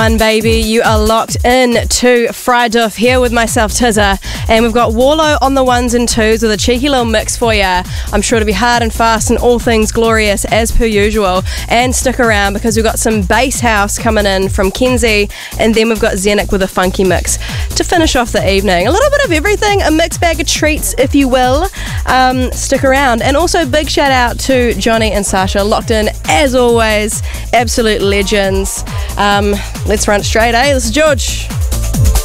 Baby, you are locked in to Friduff here with myself, Tizza, and we've got Warlow on the ones and twos with a cheeky little mix for you. I'm sure to be hard and fast and all things glorious as per usual. And stick around because we've got some bass house coming in from Kenzie, and then we've got Zenik with a funky mix to finish off the evening. A little bit of everything, a mixed bag of treats, if you will. Stick around. And also big shout out to Johnny and Sasha, locked in as always, absolute legends. Let's run it straight, eh? This is George.